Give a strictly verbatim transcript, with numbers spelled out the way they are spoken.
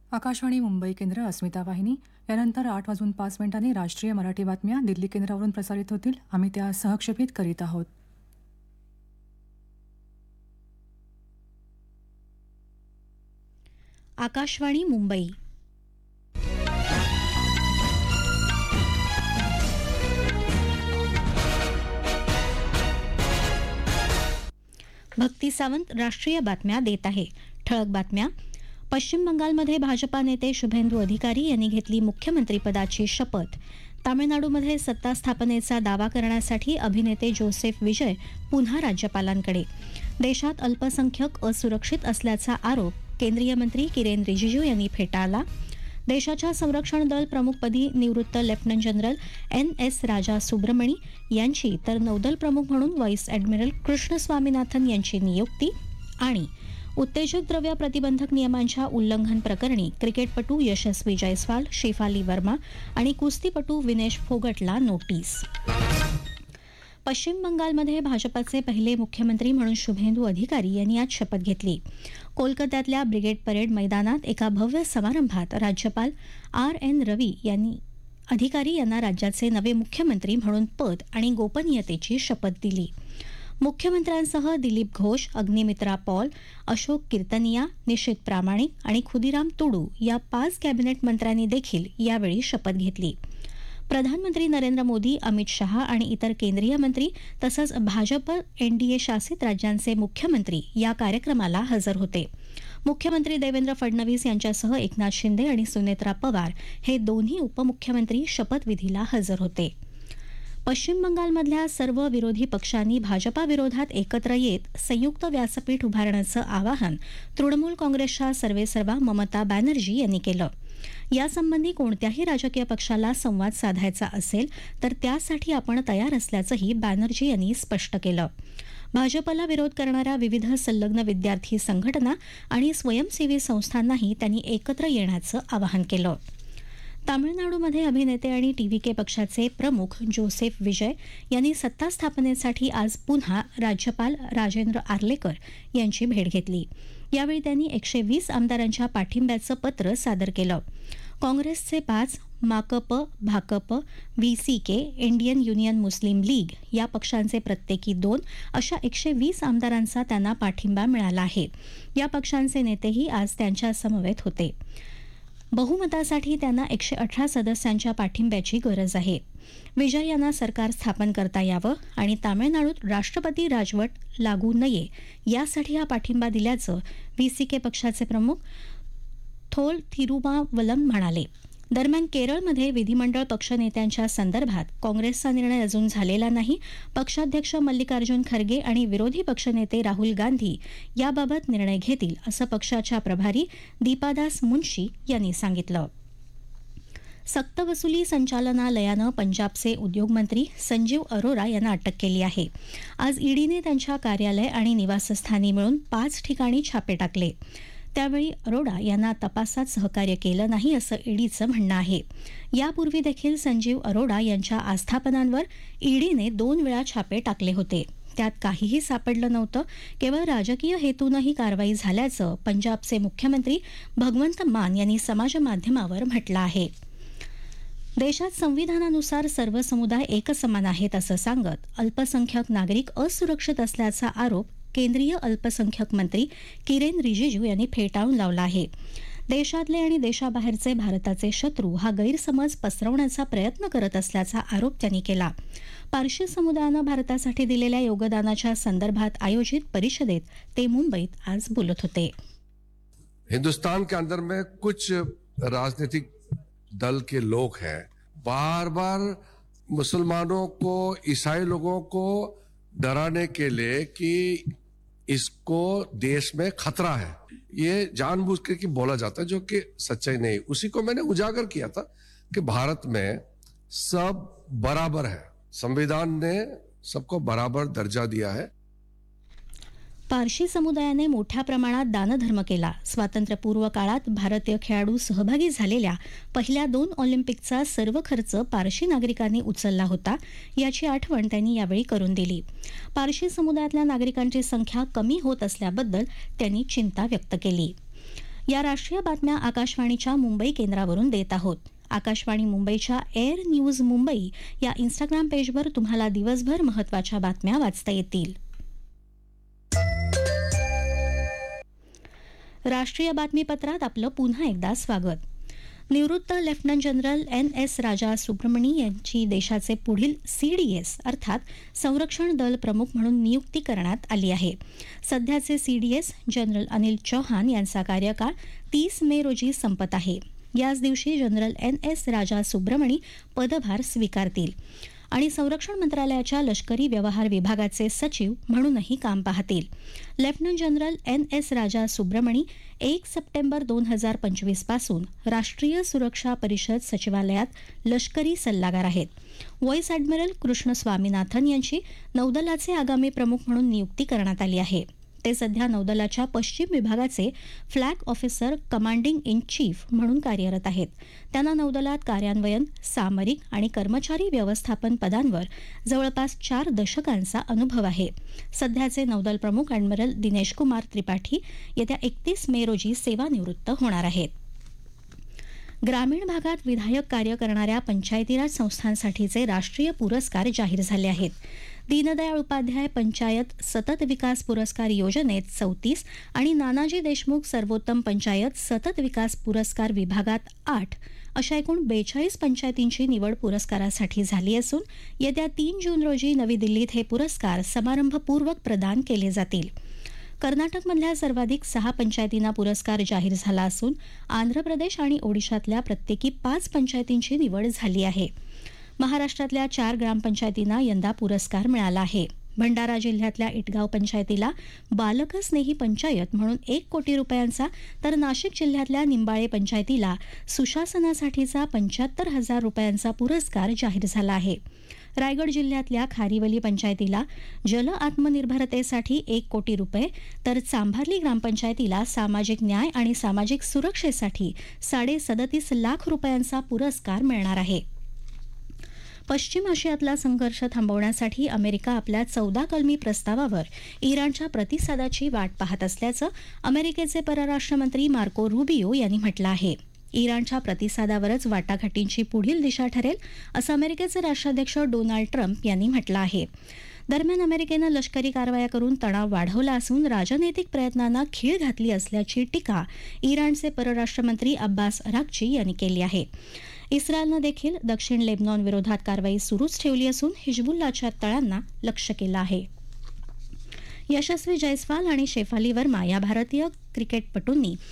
आकाशवाणी मुंबई केंद्र, अस्मिता वाहिनी. यानंतर आठ वाजून पाच मिनिटांनी राष्ट्रीय मराठी बातम्या दिल्ली केंद्रावरून प्रसारित होतील. आम्ही त्या सहक्षेपित करीत आहोत. आकाशवाणी मुंबई. भक्ती सावंत राष्ट्रीय बातम्या देत आहे. ठळक बातम्या. पश्चिम बंगालमध्ये भाजपा नेते शुभेंदू अधिकारी यांनी घेतली मुख्यमंत्रीपदाची शपथ. तामिळनाडूमध्ये सत्ता स्थापनेचा दावा करण्यासाठी अभिनेते जोसेफ विजय पुन्हा राज्यपालांकडे. देशात अल्पसंख्याक असुरक्षित असल्याचा आरोप केंद्रीय मंत्री किरेन रिजिजू यांनी फेटाळला. देशाच्या संरक्षण दल प्रमुखपदी निवृत्त लेफ्टनंट जनरल एन एस राजा सुब्रमणी यांची तर नौदल प्रमुख म्हणून व्हाईस ॲडमिरल कृष्ण स्वामीनाथन यांची नियुक्ती. आणि उत्तेजक द्रव्य प्रतिबंधक नियमांच्या उल्लंघन प्रकरणी क्रिकेटपटू यशस्वी जयस्वाल, शेफाली वर्मा आणि कुस्तीपटू विनेश फोगटला नोटीस. पश्चिम बंगालमध्ये भाजपाचे पहिले मुख्यमंत्री म्हणून शुभेंदू अधिकारी यांनी आज शपथ घेतली. कोलकात्यातल्या ब्रिगेड परेड मैदानात एका भव्य समारंभात राज्यपाल आर एन रवी यांनी अधिकारी यांना राज्याचे नवे मुख्यमंत्री म्हणून पद आणि गोपनीयतेची शपथ दिली. मुख्यमंत्र्यांसह दिलीप घोष, अग्निमित्रा पॉल, अशोक कीर्तनिया, निशित प्रामाणिक आणि खुदीराम तुडू या पाच कॅबिनेट मंत्र्यांनी देखील यावेळी शपथ घेतली. प्रधानमंत्री नरेंद्र मोदी, अमित शहा आणि इतर केंद्रीय मंत्री तसंच भाजप एनडीए शासित राज्यांचे मुख्यमंत्री या कार्यक्रमाला हजर होते. मुख्यमंत्री देवेंद्र फडणवीस यांच्यासह एकनाथ शिंदे आणि सुनेत्रा पवार हे दोन्ही उपमुख्यमंत्री शपथविधीला हजर होते. पश्चिम बंगालमधल्या सर्व विरोधी पक्षांनी भाजपा विरोधात एकत्र येत संयुक्त व्यासपीठ उभारण्याचं आवाहन तृणमूल काँग्रेसच्या सर्वेसर्वा ममता बॅनर्जी यांनी केलं. यासंबंधी कोणत्याही राजकीय पक्षाला संवाद साधायचा असेल तर त्यासाठी आपण तयार असल्याचंही बॅनर्जी यांनी स्पष्ट केलं. भाजपला विरोध करणाऱ्या विविध संलग्न विद्यार्थी संघटना आणि स्वयंसेवी संस्थांनाही त्यांनी एकत्र येण्याचं आवाहन केलं. तामिळनाडूमध्ये अभिनेते आणि टीव्हीके पक्षाचे प्रमुख जोसेफ विजय यांनी सत्ता स्थापनेसाठी आज पुन्हा राज्यपाल राजेंद्र आर्लेकर यांची भेट घेतली. यावेळी त्यांनी एकशे वीस आमदारांच्या पाठिंब्याचं पत्र सादर केलं. काँग्रेसचे पाच, माकप, भाकप, व्हीसीके, इंडियन युनियन मुस्लिम लीग या पक्षांचे प्रत्येकी दोन अशा एकशे वीस आमदारांचा त्यांना पाठिंबा मिळाला आहे. या पक्षांचे नेतेही आज त्यांच्या समवेत होते. बहुमतासाठी त्यांना एकशे अठरा सदस्यांच्या पाठिंब्याची गरज आहे. विजय यांना सरकार स्थापन करता यावं आणि तामिळनाडूत राष्ट्रपती राजवट लागू नये यासाठी हा पाठिंबा दिल्याचं व्हीसीके पक्षाचे प्रमुख थोल थिरुमावलम म्हणाले. दरम्यान केरळमध्ये विधिमंडळ पक्षनेत्यांच्या संदर्भात काँग्रेसचा निर्णय अजून झालेला नाही. पक्षाध्यक्ष मल्लिकार्जुन खरगे आणि विरोधी पक्षनेते राहुल गांधी याबाबत निर्णय घेतील असं पक्षाच्या प्रभारी दीपादास मुन्शी यांनी सांगितलं. सक्तवसुली संचालनालयानं पंजाबचे उद्योगमंत्री संजीव अरोरा यांना अटक केली आहे. आज ईडीने त्यांच्या कार्यालय आणि निवासस्थानी मिळून पाच ठिकाणी छापे टाकले. त्यावेळी अरोरा यांना तपासात सहकार्य केलं नाही असं ईडीचं म्हणणं आहे. यापूर्वी देखील संजीव अरोरा यांच्या आस्थापनांवर ईडीने दोन वेळा छापे टाकले होते. त्यात काहीही सापडलं नव्हतं. केवळ राजकीय हेतूनं ही कारवाई झाल्याचं पंजाबचे मुख्यमंत्री भगवंत मान यांनी समाजमाध्यमावर म्हटलं आहे. देशात संविधानानुसार सर्व समुदाय एकसमान आहेत असं सांगत अल्पसंख्याक नागरिक असुरक्षित असल्याचा आरोप केंद्रीय अल्पसंख्याक मंत्री किरेन रिजिजू यांनी फेटाळून लावला आहे. देशातले आणि देशाबाहेरचे भारताचे शत्रू हा गैरसमज पसरवण्याचा प्रयत्न करत असल्याचा आरोप त्यांनी केला. पारशी समुदायानं भारतासाठी दिलेल्या योगदानाच्या संदर्भात आयोजित परिषदेत ते मुंबईत आज बोलत होते. हिंदुस्तान के अंदर में कुछ राजनीतिक दल के लोग हैं, बार बार मुसलमानों को, ईसाई लोगों को डराने के लिए कि इसको देश में खतरा है, ये जानबूझ के कि बोला जाता है, जो कि सच्चाई नहीं. उसी को मैंने उजागर किया था कि भारत में सब बराबर है. संविधान ने सबको बराबर दर्जा दिया है. पारशी समुदायाने मोठ्या प्रमाणात दानधर्म केला. स्वातंत्र्यपूर्व काळात भारतीय खेळाडू सहभागी झालेल्या पहिल्या दोन ऑलिम्पिकचा सर्व खर्च पारशी नागरिकांनी उचलला होता याची आठवण त्यांनी यावेळी करून दिली. पारशी समुदायातल्या नागरिकांची संख्या कमी होत असल्याबद्दल त्यांनी चिंता व्यक्त केली. या राष्ट्रीय बातम्या आकाशवाणीच्या मुंबई केंद्रावरून देत आहोत. आकाशवाणी मुंबईच्या एअर न्यूज मुंबई या इंस्टाग्राम पेजवर तुम्हाला दिवसभर महत्त्वाच्या बातम्या वाचता येतील. राष्ट्रीय बातमीपत्रात आपलं पुन्हा एकदा स्वागत. निवृत्त लेफ्टनंट जनरल एन एस राजा सुब्रमणी यांची देशाचे पुढील सी डी एस अर्थात संरक्षण दल प्रमुख म्हणून नियुक्ती करण्यात आली आहे. सध्याचे C D S general Anil Chauhan यांचा कार्यकाळ तीस मे रोजी संपत आहे. याच दिवशी जनरल एन एस राजा सुब्रमणी पदभार स्वीकारतील आणि संरक्षण मंत्रालयाच्या लष्करी व्यवहार विभागाचे सचिव म्हणूनही काम पाहतील. लेफ्टनंट जनरल एन एस राजा सुब्रमणी एक सप्टेंबर दोन हजार पंचवीस पासून राष्ट्रीय सुरक्षा परिषद सचिवालयात लष्करी सल्लागार आहेत. व्हाईस ॲडमिरल कृष्ण स्वामीनाथन यांची नौदलाचे आगामी प्रमुख म्हणून नियुक्ती करण्यात आली आहे. ते सध्या नौदलाच्या पश्चिम विभागाचे flag officer commanding in chief म्हणून कार्यरत आहेत. त्यांना नौदलात कार्यान्वयन, सामरिक आणि कर्मचारी व्यवस्थापन पदांवर जवळपास चार दशकांचा अनुभव आहे. सध्याचे नौदल प्रमुख ॲडमिरल दिनेश कुमार त्रिपाठी येत्या एकतीस मे रोजी सेवानिवृत्त होणार आहेत. ग्रामीण भागात विधायक कार्य करणाऱ्या पंचायतीराज संस्थांसाठीचे राष्ट्रीय पुरस्कार जाहीर झाले आहेत. दीनदयाळ उपाध्याय पंचायत सतत विकास पुरस्कार योजनेत चौतीस आणि नानाजी देशमुख सर्वोत्तम पंचायत सतत विकास पुरस्कार विभागात आठ अशा एकूण बेचाळीस पंचायतींची निवड पुरस्कारासाठी झाली असून येत्या तीन जून रोजी नवी दिल्लीत हे पुरस्कार समारंभपूर्वक प्रदान केले जातील. कर्नाटकमधल्या सर्वाधिक सहा पंचायतींना पुरस्कार जाहीर झाला असून आंध्र प्रदेश आणि ओडिशातल्या प्रत्येकी पाच पंचायतींची निवड झाली आहे. महाराष्ट्रातल्या चार ग्रामपंचायतींना यंदा पुरस्कार मिळाला आहे. भंडारा जिल्ह्यातल्या इटगाव पंचायतीला बालकस्नेही पंचायत म्हणून एक कोटी रुपयांचा तर नाशिक जिल्ह्यातल्या निंबाळे पंचायतीला सुशासनासाठीचा पंच्याहत्तर हजार रुपयांचा पुरस्कार जाहीर झाला आहे. रायगड जिल्ह्यातल्या खारीवली पंचायतीला जल आत्मनिर्भरतेसाठी एक कोटी रुपये तर चांभारली ग्रामपंचायतीला सामाजिक न्याय आणि सामाजिक सुरक्षेसाठी साडे सदतीस लाख रुपयांचा पुरस्कार मिळणार आहे. पश्चिम आशियातला संघर्ष थांबवण्यासाठी अमेरिका आपल्या चौदा कलमी प्रस्तावावर इराणच्या प्रतिसादाची वाट पाहत असल्याचं अमेरिकेचे परराष्ट्र मंत्री मार्को रुबियो यांनी म्हटलं आहे. इराणच्या प्रतिसादावरच वाटाघाटींची पुढील दिशा ठरेल असं अमेरिकेचे राष्ट्राध्यक्ष डोनाल्ड ट्रम्प यांनी म्हटलं आहे. दरम्यान अमेरिकेनं लष्करी कारवाया करून तणाव वाढवला असून राजनैतिक प्रयत्नांना खीळ घातली असल्याची टीका इराणचे परराष्ट्र मंत्री अब्बास अराक्ची यांनी केली आहे. इस्रायलनं देखील दक्षिण लेबनॉन विरोधात कारवाई सुरूच ठेवली असून हिजबुल्लाच्या तळांना लक्ष्य केलं आहे. यशस्वी जयस्वाल आणि शेफाली वर्मा या भारतीय क्रिकेटपटूंनी